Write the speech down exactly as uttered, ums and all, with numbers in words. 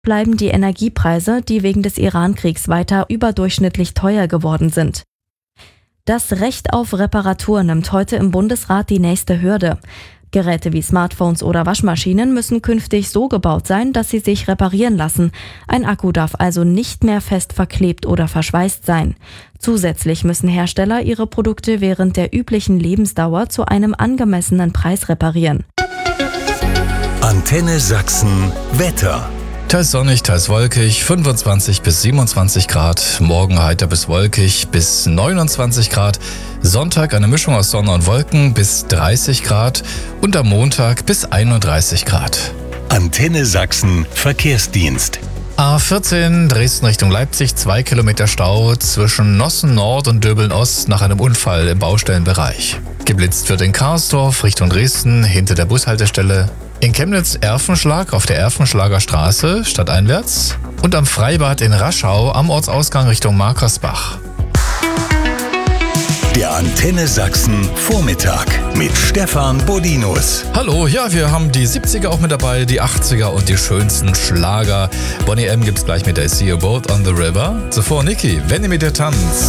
bleiben die Energiepreise, die wegen des Iran-Kriegs weiter überdurchschnittlich teuer geworden sind. Das Recht auf Reparatur nimmt heute im Bundesrat die nächste Hürde. Geräte wie Smartphones oder Waschmaschinen müssen künftig so gebaut sein, dass sie sich reparieren lassen. Ein Akku darf also nicht mehr fest verklebt oder verschweißt sein. Zusätzlich müssen Hersteller ihre Produkte während der üblichen Lebensdauer zu einem angemessenen Preis reparieren. Antenne Sachsen Wetter. Teils sonnig, teils wolkig, fünfundzwanzig bis siebenundzwanzig Grad. Morgen heiter bis wolkig bis neunundzwanzig Grad. Sonntag eine Mischung aus Sonne und Wolken bis dreißig Grad. Und am Montag bis einunddreißig Grad. Antenne Sachsen Verkehrsdienst. A vierzehn Dresden Richtung Leipzig, zwei Kilometer Stau zwischen Nossen Nord und Döbeln Ost nach einem Unfall im Baustellenbereich. Geblitzt wird in Karsdorf Richtung Dresden hinter der Bushaltestelle. In Chemnitz Erfenschlag auf der Erfenschlager Straße stadteinwärts und am Freibad in Raschau am Ortsausgang Richtung Markersbach. Der Antenne Sachsen Vormittag mit Stefan Bodinus. Hallo, ja, wir haben die siebziger auch mit dabei, die achtziger und die schönsten Schlager. Bonnie M. gibt's gleich mit der See a Boat on the River. Zuvor Niki, wenn ihr mit dir tanzt.